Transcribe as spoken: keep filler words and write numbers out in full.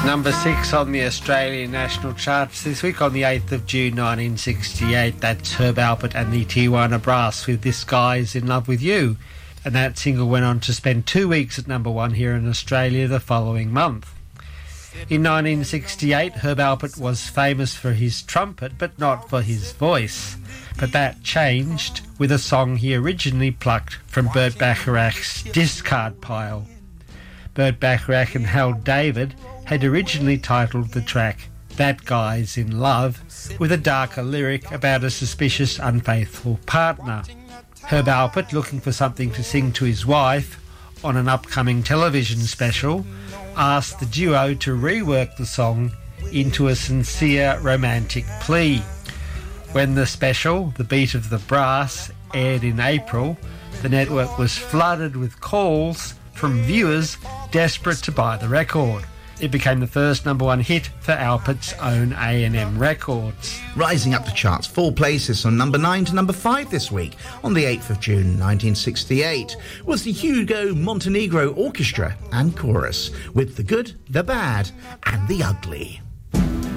Number six on the Australian national charts this week on the eighth of June nineteen sixty-eight. That's Herb Alpert and the Tijuana Brass with This Guy's in Love with You. And that single went on to spend two weeks at number one here in Australia the following month. In nineteen sixty-eight, Herb Alpert was famous for his trumpet, but not for his voice. But that changed with a song he originally plucked from Burt Bacharach's discard pile. Burt Bacharach and Hal David had originally titled the track That Guy's in Love, with a darker lyric about a suspicious, unfaithful partner. Herb Alpert, looking for something to sing to his wife on an upcoming television special, asked the duo to rework the song into a sincere romantic plea. When the special, The Beat of the Brass, aired in April, the network was flooded with calls from viewers desperate to buy the record. It became the first number one hit for Alpert's own A and M Records. Rising up the charts four places from number nine to number five this week, on the eighth of June nineteen sixty-eight, was the Hugo Montenegro Orchestra and Chorus with The Good, the Bad and the Ugly.